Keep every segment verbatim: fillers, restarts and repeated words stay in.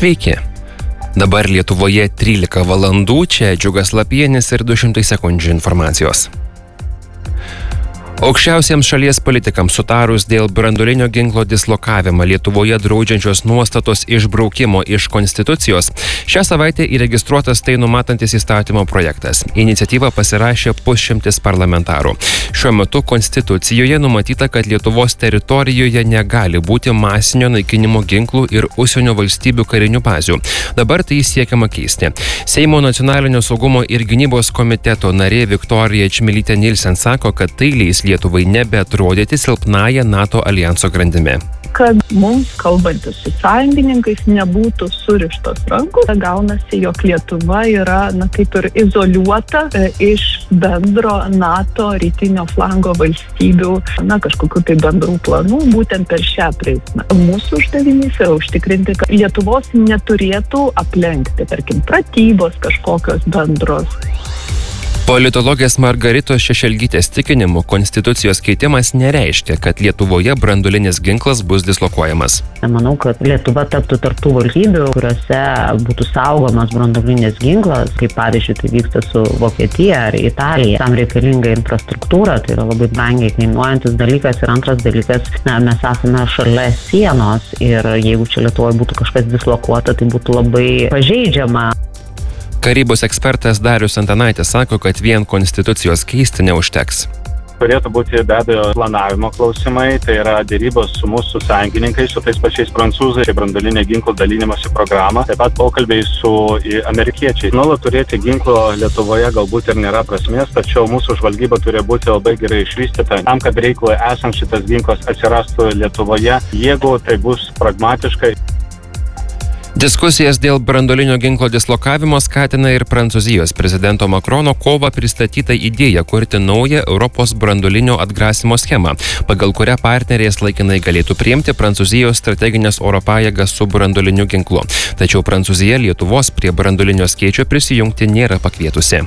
Sveiki. Dabar Lietuvoje trylika valandų, čia Džiugas Lapienis ir du šimtai sekundžių informacijos. Aukščiausiems šalies politikams sutarus dėl branduolinio ginklo dislokavimą Lietuvoje draudžiančios nuostatos išbraukimo iš Konstitucijos, šią savaitę įregistruotas tai numatantis įstatymo projektas. Iniciatyvą pasirašė pusšimtis parlamentarų. Šiuo metu Konstitucijoje numatyta, kad Lietuvos teritorijoje negali būti masinio naikinimo ginklų ir užsienio valstybių karinių bazių. Dabar tai siekiama keisti. Seimo nacionalinio saugumo ir gynybos komiteto narė Viktorija Čmilytė Nilsen sako, kad tai leis Lietuvai nebeatrodyti silpnąją NATO aljanso grandimi. Kad mums, kalbantis su sąjungininkais, nebūtų surištos rankos. Gaunasi, jog Lietuva yra, na, kaip ir izoliuota e, iš bendro NATO rytinio flango valstybių, na, kažkokių tai bendrų planų, būtent per šią prizmę. Mūsų uždavinys yra užtikrinti, kad Lietuvos neturėtų aplenkti, tarkim, pratybos kažkokios bendros. Politologės Margaritos Šešelgytės tikinimu, Konstitucijos keitimas nereiškia, kad Lietuvoje branduolinis ginklas bus dislokuojamas. Manau, kad Lietuva taptų tarp tų valstybių, kuriuose būtų saugomas branduolinis ginklas, kaip pavyzdžiui tai vyksta su Vokietija ar Italija. Tam reikalinga infrastruktūra, tai yra labai brangiai kainuojantis dalykas. Ir antras dalykas, na, mes esame šalia sienos ir jeigu čia Lietuvoje būtų kažkas dislokuota, tai būtų labai pažeidžiama. Karybos ekspertas Darius Antanaitis sako, kad vien Konstitucijos keisti neužteks. Turėtų būti be abejo planavimo klausimai, tai yra dėrybos su mūsų sąjungininkais, su tais pačiais prancūzais, branduolinio ginklo dalinimosi programą, taip pat pokalbiai su amerikiečiais. Nuolat turėti ginklo Lietuvoje galbūt ir nėra prasmės, tačiau mūsų žvalgyba turi būti labai gerai išvystyta. Tam, kad reikalui esant šitas ginklas atsirastų Lietuvoje, jeigu tai bus pragmatiškai. Diskusijas dėl branduolinio ginklo dislokavimo skatina ir Prancūzijos prezidento Makrono kovą pristatytą idėją kurti naują Europos branduolinio atgrasimo schemą, pagal kurią partneriais laikinai galėtų priimti Prancūzijos strateginės oro pajėgas su branduoliniu ginklu. Tačiau Prancūzija Lietuvos prie branduolinio skėčio prisijungti nėra pakvietusi.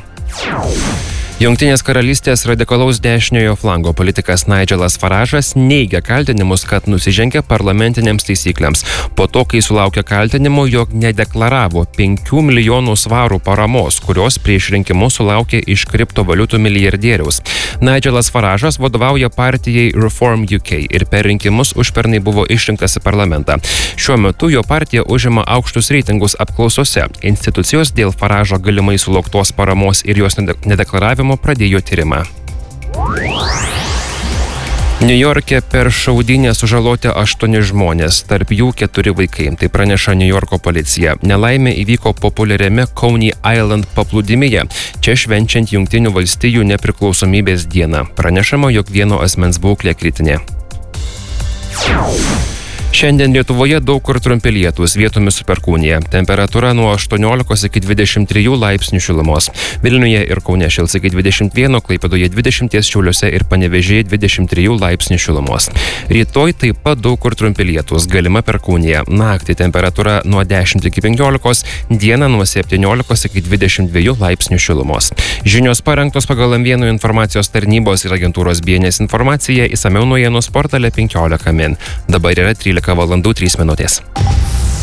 Jungtinės karalystės radikalaus dešiniojo flango politikas Nigelas Faražas neigia kaltinimus, kad nusižengė parlamentinėms taisyklėms. Po to, kai sulaukė kaltinimų, jog nedeklaravo penkių milijonų svarų paramos, kurios prieš rinkimus sulaukė iš kriptovaliutų milijardieriaus. Nigelas Faražas vadovauja partijai Reform U K ir per rinkimus užpernai buvo išrinktas į parlamentą. Šiuo metu jo partija užima aukštus reitingus apklausose. Institucijos dėl Faražo galimai sulauktos paramos ir jos nedeklaravimo pradėjo tyrimą. Niujorke per šaudynę sužaloti aštuoni žmonės, tarp jų keturi vaikai. Tai praneša Niujorko policija. Nelaimė įvyko populiariame Coney Island paplūdimyje, čia švenčiant Jungtinių valstijų nepriklausomybės dieną. Pranešama, jog vieno asmens būklė kritinė. Šiandien Lietuvoje daug kur trumpi lietūs, vietomis su perkūnija. Temperatūra nuo aštuoniolikos iki dvidešimt trijų laipsnių šilumos. Vilniuje ir Kaune šils iki dvidešimt vieno, Klaipėdoje dvidešimt, Šiauliuose ir Panevėžyje dvidešimt trijų laipsnių šilumos. Rytoj taip pat daug kur trumpi lietūs, galima perkūnija. Naktį temperatūra nuo dešimt iki penkiolikos, dieną nuo septyniolikos iki dvidešimt dviejų laipsnių šilumos. Žinios parengtos pagal M vienas informacijos tarnybos ir agentūros B N S informacija, išsamiau naujienų portale penkiolika min. Dabar yra trylika valandų trys minutės.